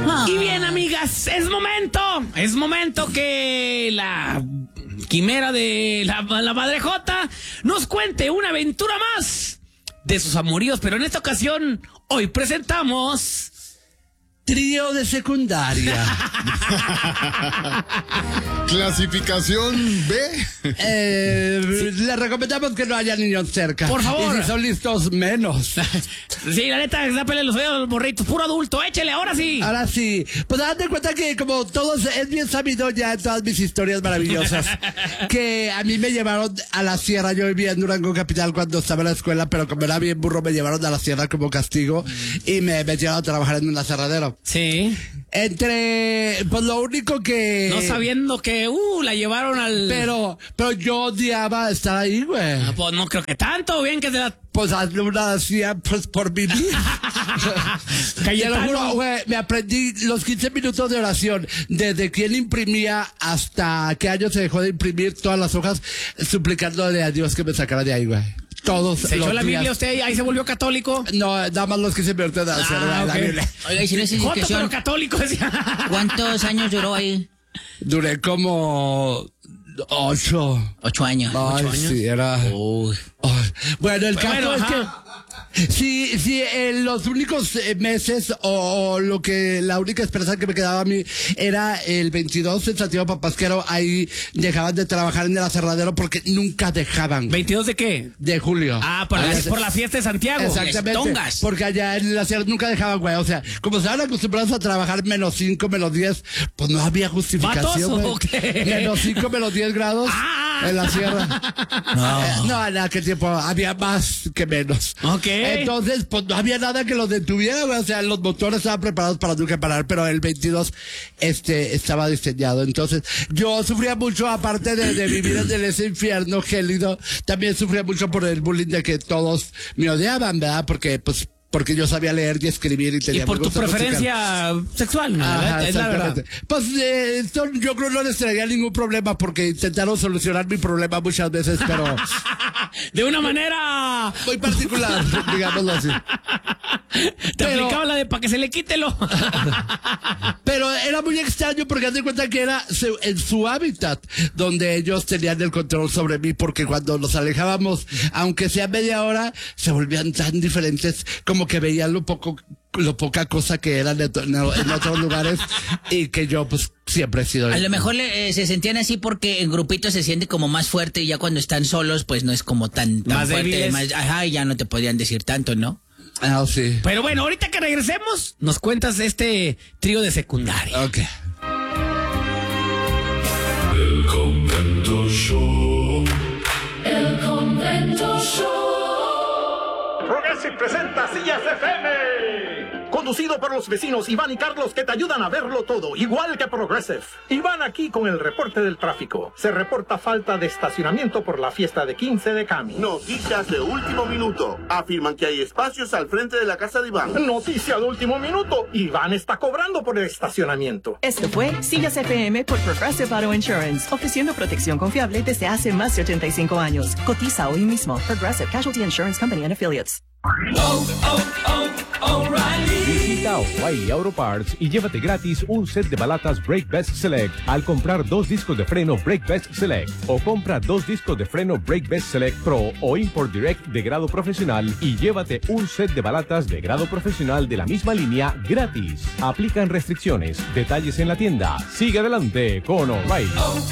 Y bien, amigas, es momento que la quimera de la madrejota nos cuente una aventura más de sus amoríos, pero en esta ocasión, hoy presentamos... Trío de secundaria. Clasificación B. Les recomendamos que no haya niños cerca. Por favor. Y si son listos, menos. Sí, la neta, dápele los oídos a los morritos. Puro adulto, échele, ahora sí. Ahora sí. Pues date cuenta que como todos, es bien sabido ya en todas mis historias maravillosas, que a mí me llevaron a la sierra. Yo vivía en Durango Capital cuando estaba en la escuela, pero como era bien burro, me llevaron a la sierra como castigo y me metieron a trabajar en un aserradero. Sí. Pues lo único que... No sabiendo que, la llevaron al... Pero yo odiaba estar ahí, güey. Pues no creo que tanto, bien que se la... Pues una hacía pues por vivir. Te lo juro, güey, me aprendí los 15 minutos de oración, desde quién imprimía hasta qué año se dejó de imprimir todas las hojas, suplicándole a Dios que me sacara de ahí, güey. Todos ¿Se echó la Biblia usted y ahí se volvió católico? No, nada más los 15 minutos de hacer la Biblia. Oiga, y si no es Joto, indiscreción, pero católico decía. ¿cuántos años duró ahí? Duré como 8. 8 años. Ay, 8 años. sí, era... Uy. Ay, bueno, el caso es ajá. que... Sí, en los únicos meses o la única esperanza que me quedaba a mí era el 22 en Santiago Papasquero. Ahí dejaban de trabajar en el aserradero porque nunca dejaban. ¿22 de qué? De julio. Ah, por la fiesta de Santiago. Exactamente. Tongas. Porque allá en el aserradero nunca dejaban, güey. O sea, como estaban acostumbrados a trabajar -5, -10, pues no había justificación, ¿Vatos güey. o qué? -5, -10 grados en la sierra. No, en aquel tiempo había más que menos. Ok. Entonces, pues no había nada que los detuviera, güey. O sea, los motores estaban preparados para nunca parar, pero el 22 estaba diseñado. Entonces, yo sufría mucho, aparte de vivir en ese infierno gélido, también sufría mucho por el bullying de que todos me odiaban, ¿verdad? Porque yo sabía leer y escribir y tenía... Y por tu preferencia sexual, ¿no? Ajá, Es la verdad. Pues yo creo que no les traía ningún problema porque intentaron solucionar mi problema muchas veces, pero... De una manera... muy particular, digámoslo así. Te aplicaba la de para que se le quite lo... Pero era muy extraño porque haz de cuenta que era en su hábitat donde ellos tenían el control sobre mí, porque cuando nos alejábamos, aunque sea media hora, se volvían tan diferentes, como que veían lo poca cosa que eran en otros lugares, y que yo pues siempre he sido... A lo mejor se sentían así porque en grupitos se siente como más fuerte y ya cuando están solos pues no es como tan Más fuerte. débiles. Y ya no te podían decir tanto, ¿no? Ah, sí. Pero bueno, ahorita que regresemos, nos cuentas de este trío de secundaria. Ok. El Convento Show. El Convento Show. Progressive presenta Sillas FM. Conducido por los vecinos Iván y Carlos, que te ayudan a verlo todo, igual que Progressive. Iván aquí con el reporte del tráfico. Se reporta falta de estacionamiento por la fiesta de 15 de Cami. Noticias de último minuto. Afirman que hay espacios al frente de la casa de Iván. Noticia de último minuto. Iván está cobrando por el estacionamiento. Esto fue Sillas FM por Progressive Auto Insurance, ofreciendo protección confiable desde hace más de 85 años. Cotiza hoy mismo. Progressive Casualty Insurance Company and Affiliates. Visita O'Reilly Auto Parts y llévate gratis un set de balatas Brake Best Select al comprar 2 discos de freno Brake Best Select, o compra 2 discos de freno Brake Best Select Pro o Import Direct de grado profesional y llévate un set de balatas de grado profesional de la misma línea gratis. Aplican restricciones. Detalles en la tienda. Sigue adelante con O'Reilly.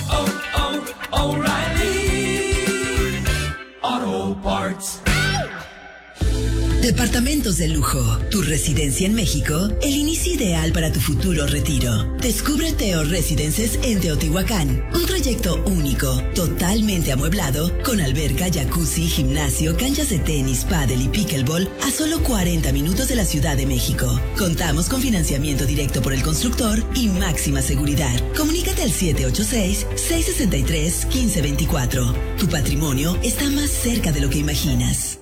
Auto Parts. Departamentos de lujo, tu residencia en México, el inicio ideal para tu futuro retiro. Descubre Teo Residences en Teotihuacán, un proyecto único, totalmente amueblado, con alberca, jacuzzi, gimnasio, canchas de tenis, pádel y pickleball a solo 40 minutos de la Ciudad de México. Contamos con financiamiento directo por el constructor y máxima seguridad. Comunícate al 786-663-1524. Tu patrimonio está más cerca de lo que imaginas.